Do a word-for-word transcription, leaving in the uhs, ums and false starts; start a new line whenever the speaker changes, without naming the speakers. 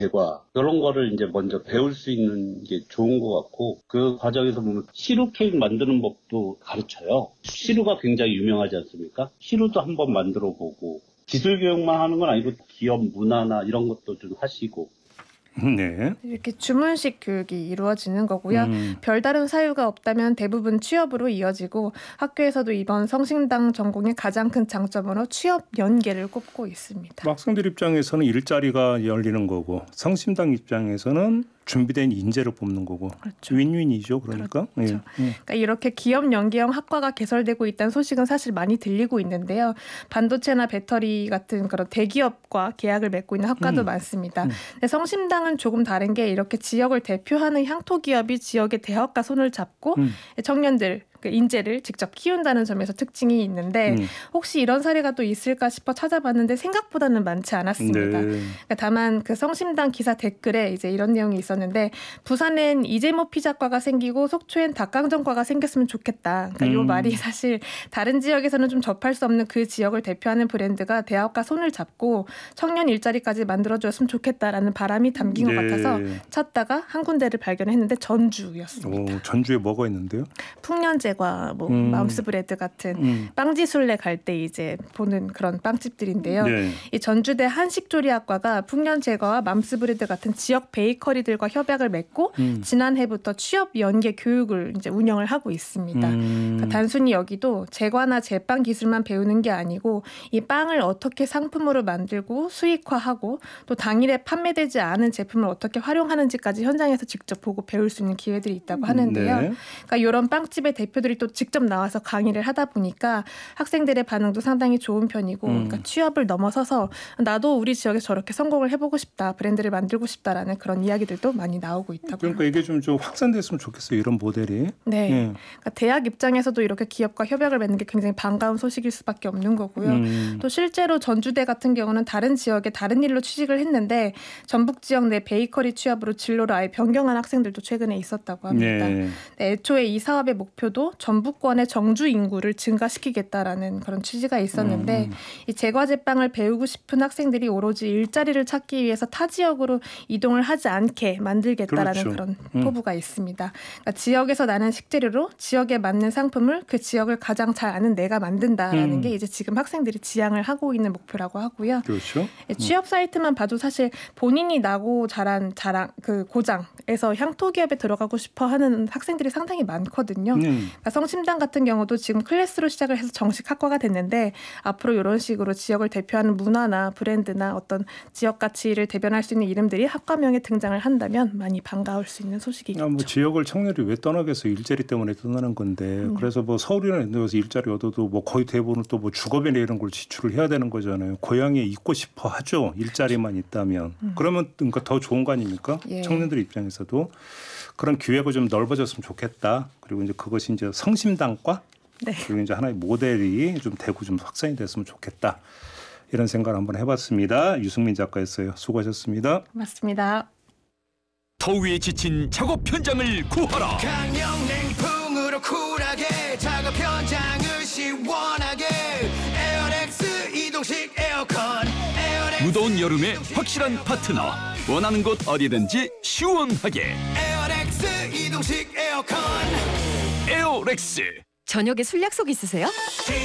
제과 이런 거를 이제 먼저 배울 수 있는 게 좋은 것 같고 그 과정에서 보면 시루 케이크 만드는 법도 가르쳐요. 시루가 굉장히 유명하지 않습니까? 시루도 한번 만들어 보고 기술 교육만 하는 건 아니고 기업 문화나 이런 것도 좀 하시고
네.
이렇게 주문식 교육이 이루어지는 거고요.
음.
별다른 사유가 없다면 대부분 취업으로 이어지고 학교에서도 이번 성심당 전공의 가장 큰 장점으로 취업 연계를 꼽고 있습니다.
학생들 입장에서는 일자리가 열리는 거고 성심당 입장에서는 준비된 인재를 뽑는 거고
그렇죠.
윈윈이죠. 그러니까.
그렇죠.
예. 예.
그러니까 이렇게 기업 연계형 학과가 개설되고 있다는 소식은 사실 많이 들리고 있는데요. 반도체나 배터리 같은 그런 대기업과 계약을 맺고 있는 학과도
음.
많습니다.
음.
근데 성심당은 조금 다른 게 이렇게 지역을 대표하는 향토 기업이 지역의 대학과 손을 잡고
음.
청년들 그 인재를 직접 키운다는 점에서 특징이 있는데
음.
혹시 이런 사례가 또 있을까 싶어 찾아봤는데 생각보다는 많지 않았습니다.
네.
그러니까 다만 그 성심당 기사 댓글에 이제 이런 내용이 있었는데 부산엔 이재모 피자과가 생기고 속초엔 닭강정과가 생겼으면 좋겠다. 그러니까 음. 이 말이 사실 다른 지역에서는 좀 접할 수 없는 그 지역을 대표하는 브랜드가 대학과 손을 잡고 청년 일자리까지 만들어줬으면 좋겠다라는 바람이 담긴
네.
것 같아서 찾다가 한 군데를 발견했는데 전주였습니다.
오, 전주에 뭐가 있는데요?
풍년제과, 뭐
음.
마음스브레드 같은
음.
빵지술래 갈 때 이제 보는 그런 빵집들인데요.
네.
이 전주대 한식조리학과가 풍년제과와 맘스브레드 같은 지역 베이커리들과 협약을 맺고
음.
지난해부터 취업 연계 교육을 이제 운영을 하고 있습니다.
음.
그러니까 단순히 여기도 제과나 제빵 기술만 배우는 게 아니고 이 빵을 어떻게 상품으로 만들고 수익화하고 또 당일에 판매되지 않은 제품을 어떻게 활용하는지까지 현장에서 직접 보고 배울 수 있는 기회들이 있다고 하는데요.
네.
그러니까 이런 빵집의 대표들이 또 직접 나와서 강의를 하다 보니까 학생들의 반응도 상당히 좋은 편이고
음.
그러니까 취업을 넘어서서 나도 우리 지역에서 저렇게 성공을 해보고 싶다, 브랜드를 만들고 싶다라는 그런 이야기들도 많이 나오고 있다고
그러니까
합니다.
이게 좀, 좀 확산됐으면 좋겠어요. 이런 모델이.
네,
예.
그러니까 대학 입장에서도 이렇게 기업과 협약을 맺는 게 굉장히 반가운 소식일 수밖에 없는 거고요.
음.
또 실제로 전주대 같은 경우는 다른 지역에 다른 일로 취직을 했는데 전북 지역 내 베이커리 취업으로 진로를 아예 변경한 학생들도 최근에 있었다고 합니다.
네.
네, 애초에 이 사업의 목표도 전북권의 정주 인구를 증가시키겠다라는 그런 취지가 있었는데
음.
이 제과 제빵을 배우고 싶은 학생들이 오로지 일자리를 찾기 위해서 타 지역으로 이동을 하지 않게 만들겠다라는
그렇죠.
그런
음.
포부가 있습니다. 그러니까 지역에서 나는 식재료로 지역에 맞는 상품을 그 지역을 가장 잘 아는 내가 만든다라는
음.
게 이제 지금 학생들이 지향을 하고 있는 목표라고 하고요.
그렇죠.
예, 취업 사이트만 봐도 사실 본인이 나고 자란 자랑 그 고장에서 향토 기업에 들어가고 싶어하는 학생들이 상당히 많거든요.
음.
그러니까 성심당 같은 경우도 지금 클래스로 시작을 해서 정식 학과가 됐는데 앞으로 이런 식으로 지역을 대표하는 문화나 브랜드나 어떤 지역 가치를 대변할 수 있는 이름들이 학과명에 등장을 한다면 많이 반가울 수 있는 소식이겠죠.
아, 뭐 지역을 청년이 왜 떠나겠어? 일자리 때문에 떠나는 건데.
음.
그래서 뭐 서울이나 이런 데서 일자리 얻어도 뭐 거의 대부분 또 뭐 주거비나 이런 걸 지출을 해야 되는 거잖아요. 고향에 있고 싶어 하죠. 일자리만 있다면.
음.
그러면 그러니까 더 좋은 거 아닙니까?
예.
청년들 입장에서도 그런 기회가 좀 넓어졌으면 좋겠다. 그리고 이제 그것이 이제 성심당과
네.
그리고 이제 하나의 모델이 좀 되고 좀 확산이 됐으면 좋겠다. 이런 생각을 한번 해봤습니다. 유승민 작가였어요. 수고하셨습니다.
맞습니다.
더위에 지친 작업 현장을 구하라.
강력냉풍으로 쿨하게 작업 현장을 시원하게 에어렉스 이동식 에어컨 에어렉스
무더운 여름에 확실한 파트너. 원하는 곳 어디든지 시원하게.
에어렉스 이동식 에어컨
에어렉스.
저녁에 술 약속 있으세요?